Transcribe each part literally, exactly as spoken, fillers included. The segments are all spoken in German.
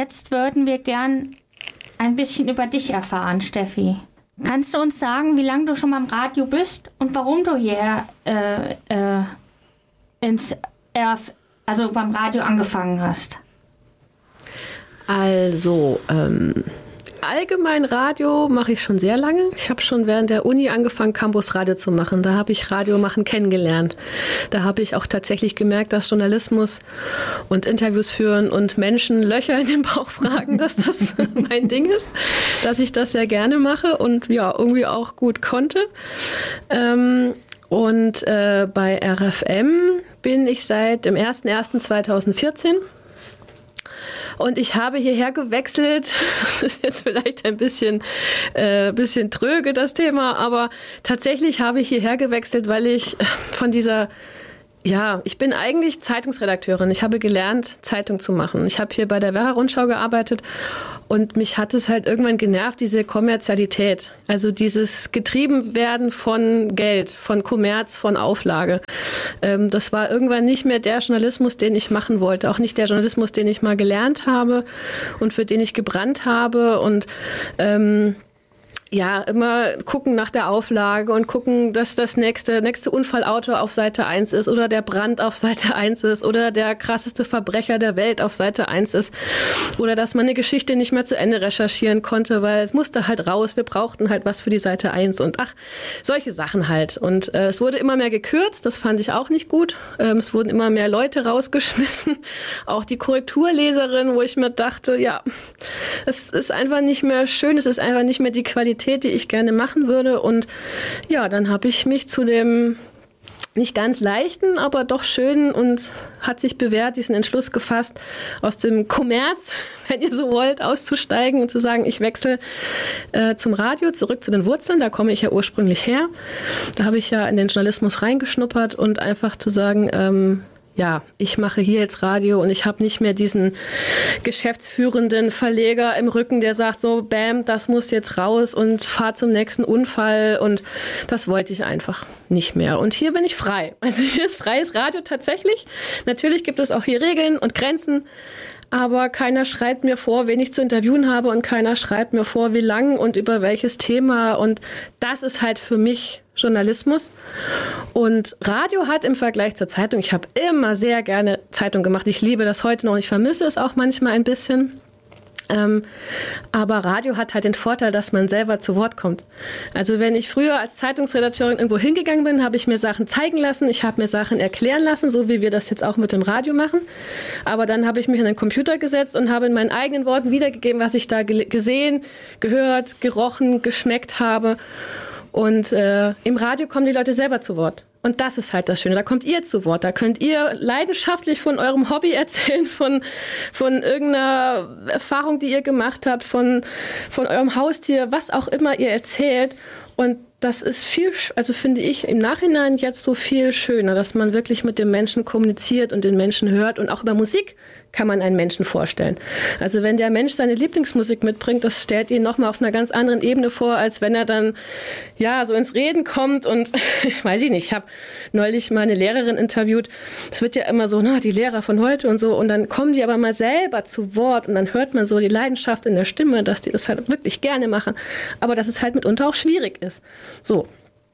jetzt würden wir gern ein bisschen über dich erfahren, Steffi. Kannst du uns sagen, wie lange du schon beim Radio bist und warum du hier äh, äh, ins R F, also beim Radio angefangen hast? Also, ähm, allgemein Radio mache ich schon sehr lange. Ich habe schon während der Uni angefangen, Campusradio zu machen. Da habe ich Radio machen kennengelernt. Da habe ich auch tatsächlich gemerkt, dass Journalismus und Interviews führen und Menschen Löcher in den Bauch fragen, dass das mein Ding ist, dass ich das sehr gerne mache und ja, irgendwie auch gut konnte. Ähm, und äh, bei R F M bin ich seit dem ersten ersten zweitausendvierzehn. Und ich habe hierher gewechselt, das ist jetzt vielleicht ein bisschen, äh, bisschen tröge das Thema, aber tatsächlich habe ich hierher gewechselt, weil ich von dieser, ja, ich bin eigentlich Zeitungsredakteurin. Ich habe gelernt, Zeitung zu machen. Ich habe hier bei der Werra-Rundschau gearbeitet und mich hat es halt irgendwann genervt, diese Kommerzialität. Also dieses Getriebenwerden von Geld, von Kommerz, von Auflage. Ähm, das war irgendwann nicht mehr der Journalismus, den ich machen wollte. Auch nicht der Journalismus, den ich mal gelernt habe und für den ich gebrannt habe. Und ähm, ja, immer gucken nach der Auflage und gucken, dass das nächste, nächste Unfallauto auf Seite eins ist oder der Brand auf Seite eins ist oder der krasseste Verbrecher der Welt auf Seite eins ist oder dass man eine Geschichte nicht mehr zu Ende recherchieren konnte, weil es musste halt raus, wir brauchten halt was für die Seite eins und ach, solche Sachen halt. Und äh, es wurde immer mehr gekürzt, das fand ich auch nicht gut. Ähm, es wurden immer mehr Leute rausgeschmissen, auch die Korrekturleserin, wo ich mir dachte, ja, es ist einfach nicht mehr schön, es ist einfach nicht mehr die Qualität, die ich gerne machen würde. Und ja, dann habe ich mich zu dem nicht ganz leichten, aber doch schönen und hat sich bewährt, diesen Entschluss gefasst, aus dem Kommerz, wenn ihr so wollt, auszusteigen und zu sagen, ich wechsle äh, zum Radio, zurück zu den Wurzeln, da komme ich ja ursprünglich her. Da habe ich ja in den Journalismus reingeschnuppert und einfach zu sagen, ähm, ja, ich mache hier jetzt Radio und ich habe nicht mehr diesen geschäftsführenden Verleger im Rücken, der sagt so, bam, das muss jetzt raus und fahr zum nächsten Unfall und das wollte ich einfach nicht mehr. Und hier bin ich frei. Also hier ist freies Radio tatsächlich. Natürlich gibt es auch hier Regeln und Grenzen, aber keiner schreibt mir vor, wen ich zu interviewen habe und keiner schreibt mir vor, wie lang und über welches Thema und das ist halt für mich Journalismus. Und Radio hat im Vergleich zur Zeitung, ich habe immer sehr gerne Zeitung gemacht, ich liebe das heute noch, ich vermisse es auch manchmal ein bisschen. Ähm, aber Radio hat halt den Vorteil, dass man selber zu Wort kommt. Also wenn ich früher als Zeitungsredakteurin irgendwo hingegangen bin, habe ich mir Sachen zeigen lassen, ich habe mir Sachen erklären lassen, so wie wir das jetzt auch mit dem Radio machen. Aber dann habe ich mich an den Computer gesetzt und habe in meinen eigenen Worten wiedergegeben, was ich da ge- gesehen, gehört, gerochen, geschmeckt habe. Und äh, im Radio kommen die Leute selber zu Wort. Und das ist halt das Schöne. Da kommt ihr zu Wort. Da könnt ihr leidenschaftlich von eurem Hobby erzählen, von, von irgendeiner Erfahrung, die ihr gemacht habt, von, von eurem Haustier, was auch immer ihr erzählt. Und das ist viel, also finde ich im Nachhinein jetzt so viel schöner, dass man wirklich mit dem Menschen kommuniziert und den Menschen hört. Und auch über Musik kann man einen Menschen vorstellen. Also wenn der Mensch seine Lieblingsmusik mitbringt, das stellt ihn nochmal auf einer ganz anderen Ebene vor, als wenn er dann ja so ins Reden kommt und weiß ich nicht, ich habe neulich mal eine Lehrerin interviewt. Es wird ja immer so, na, die Lehrer von heute und so und dann kommen die aber mal selber zu Wort und dann hört man so die Leidenschaft in der Stimme, dass die das halt wirklich gerne machen, aber dass es halt mitunter auch schwierig ist. So.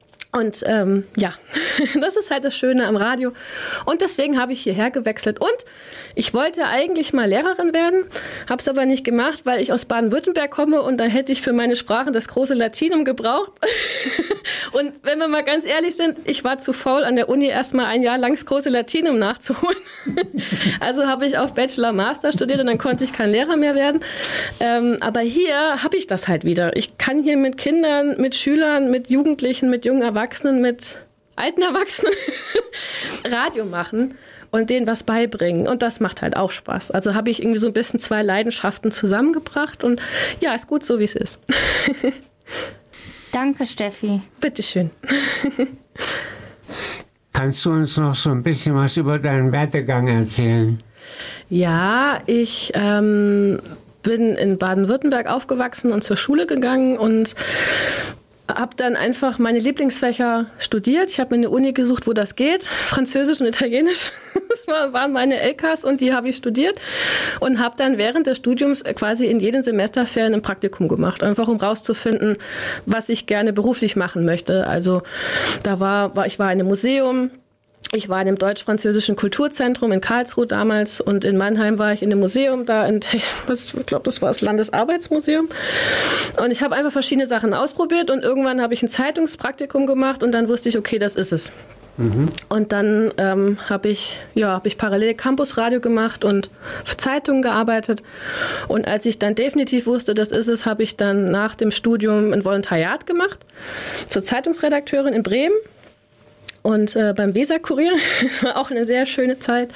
Und ähm, ja, das ist halt das Schöne am Radio. Und deswegen habe ich hierher gewechselt. Und ich wollte eigentlich mal Lehrerin werden, habe es aber nicht gemacht, weil ich aus Baden-Württemberg komme und da hätte ich für meine Sprachen das große Latinum gebraucht. Und wenn wir mal ganz ehrlich sind, ich war zu faul, an der Uni erst mal ein Jahr lang das große Latinum nachzuholen. Also habe ich auf Bachelor, Master studiert und dann konnte ich kein Lehrer mehr werden. Ähm, aber hier habe ich das halt wieder. Ich kann hier mit Kindern, mit Schülern, mit Jugendlichen, mit jungen Erwachsenen, mit alten Erwachsenen Radio machen und denen was beibringen. Und das macht halt auch Spaß. Also habe ich irgendwie so ein bisschen zwei Leidenschaften zusammengebracht und ja, ist gut so, wie es ist. Danke, Steffi. Bitteschön. Kannst du uns noch so ein bisschen was über deinen Werdegang erzählen? Ja, ich ähm, bin in Baden-Württemberg aufgewachsen und zur Schule gegangen und habe dann einfach meine Lieblingsfächer studiert. Ich habe mir eine Uni gesucht, wo das geht. Französisch und Italienisch. Das war, waren meine L Ks und die habe ich studiert. Und habe dann während des Studiums quasi in jedem Semesterferien ein Praktikum gemacht. Einfach um rauszufinden, was ich gerne beruflich machen möchte. Also da war, war ich war in einem Museum. Ich war in dem Deutsch-Französischen Kulturzentrum in Karlsruhe damals und in Mannheim war ich in einem Museum, da in, ich glaube, das war das Landesarbeitsmuseum. Und ich habe einfach verschiedene Sachen ausprobiert und irgendwann habe ich ein Zeitungspraktikum gemacht und dann wusste ich, okay, das ist es. Mhm. Und dann ähm, habe ich, ja, hab ich parallel Campusradio gemacht und für Zeitungen gearbeitet. Und als ich dann definitiv wusste, das ist es, habe ich dann nach dem Studium ein Volontariat gemacht zur Zeitungsredakteurin in Bremen. Und äh, beim Weser-Kurier war auch eine sehr schöne Zeit.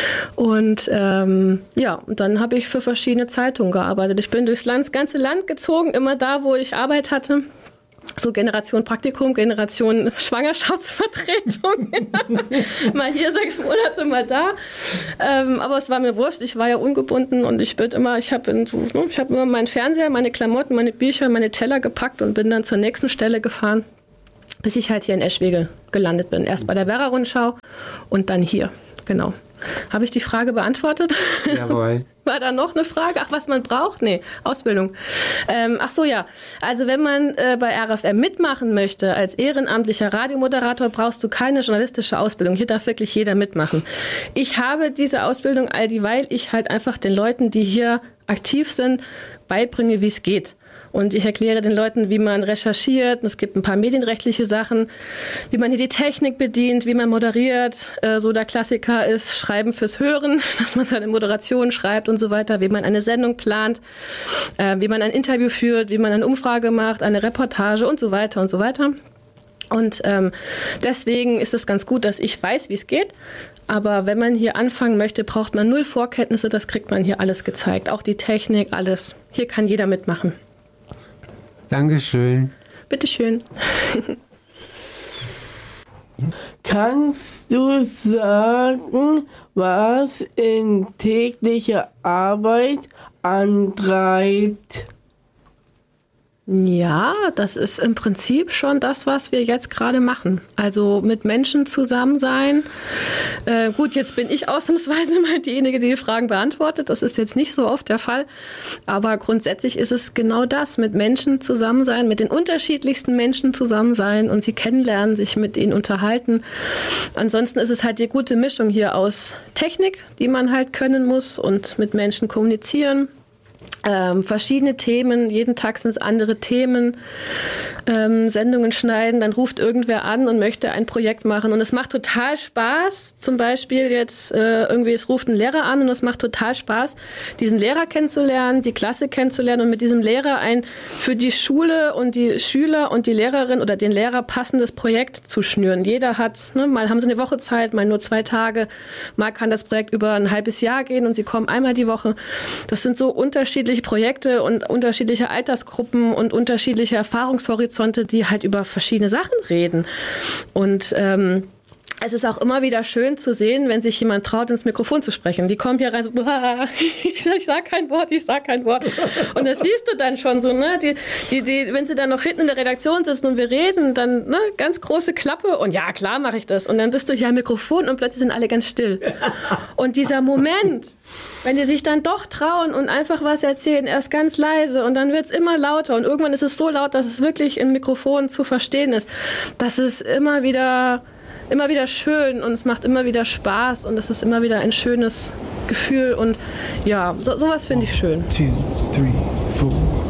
Und ähm, ja, und dann habe ich für verschiedene Zeitungen gearbeitet. Ich bin durchs Land, das ganze Land gezogen, immer da, wo ich Arbeit hatte. So Generation Praktikum, Generation Schwangerschaftsvertretung. Mal hier sechs Monate, mal da. Ähm, aber es war mir wurscht, ich war ja ungebunden und ich bin immer, ich habe so, ne, ich habe immer meinen Fernseher, meine Klamotten, meine Bücher, meine Teller gepackt und bin dann zur nächsten Stelle gefahren, bis ich halt hier in Eschwege gelandet bin. Erst bei der Werra-Rundschau und dann hier. Genau. Habe ich die Frage beantwortet? Jawohl. War da noch eine Frage? Ach, was man braucht? Nee, Ausbildung. Ähm, ach so, ja. Also wenn man äh, bei R F M mitmachen möchte als ehrenamtlicher Radiomoderator, brauchst du keine journalistische Ausbildung. Hier darf wirklich jeder mitmachen. Ich habe diese Ausbildung all dieweil ich halt einfach den Leuten, die hier aktiv sind, beibringe, wie es geht. Und ich erkläre den Leuten, wie man recherchiert. Es gibt ein paar medienrechtliche Sachen, wie man hier die Technik bedient, wie man moderiert. So der Klassiker ist Schreiben fürs Hören, dass man seine Moderation schreibt und so weiter, wie man eine Sendung plant, wie man ein Interview führt, wie man eine Umfrage macht, eine Reportage und so weiter und so weiter. Und ähm, deswegen ist es ganz gut, dass ich weiß, wie es geht. Aber wenn man hier anfangen möchte, braucht man null Vorkenntnisse. Das kriegt man hier alles gezeigt. Auch die Technik, alles. Hier kann jeder mitmachen. Dankeschön. Bitteschön. Kannst du sagen, was in täglicher Arbeit antreibt? Ja, das ist im Prinzip schon das, was wir jetzt gerade machen. Also mit Menschen zusammen sein. Äh, gut, jetzt bin ich ausnahmsweise mal diejenige, die die Fragen beantwortet. Das ist jetzt nicht so oft der Fall. Aber grundsätzlich ist es genau das, mit Menschen zusammen sein, mit den unterschiedlichsten Menschen zusammen sein und sie kennenlernen, sich mit ihnen unterhalten. Ansonsten ist es halt die gute Mischung hier aus Technik, die man halt können muss und mit Menschen kommunizieren. Ähm, verschiedene Themen, jeden Tag sind es andere Themen, ähm, Sendungen schneiden, dann ruft irgendwer an und möchte ein Projekt machen und es macht total Spaß, zum Beispiel jetzt äh, irgendwie, es ruft ein Lehrer an und es macht total Spaß, diesen Lehrer kennenzulernen, die Klasse kennenzulernen und mit diesem Lehrer ein für die Schule und die Schüler und die Lehrerin oder den Lehrer passendes Projekt zu schnüren. Jeder hat, ne, mal haben sie eine Woche Zeit, mal nur zwei Tage, mal kann das Projekt über ein halbes Jahr gehen und sie kommen einmal die Woche. Das sind so unterschiedliche Projekte und unterschiedliche Altersgruppen und unterschiedliche Erfahrungshorizonte, die halt über verschiedene Sachen reden. Und ähm, es ist auch immer wieder schön zu sehen, wenn sich jemand traut, ins Mikrofon zu sprechen. Die kommen hier rein so, ich sag kein Wort, ich sag kein Wort. Und das siehst du dann schon so, ne? Die, die, die, wenn sie dann noch hinten in der Redaktion sitzen und wir reden, dann ne, ganz große Klappe und ja, klar mache ich das. Und dann bist du hier am Mikrofon und plötzlich sind alle ganz still. Und dieser Moment, wenn die sich dann doch trauen und einfach was erzählen, erst ganz leise und dann wird es immer lauter und irgendwann ist es so laut, dass es wirklich im Mikrofon zu verstehen ist. Das ist immer wieder... immer wieder schön und es macht immer wieder Spaß und es ist immer wieder ein schönes Gefühl und ja, so, sowas finde ich schön. Two, three, four.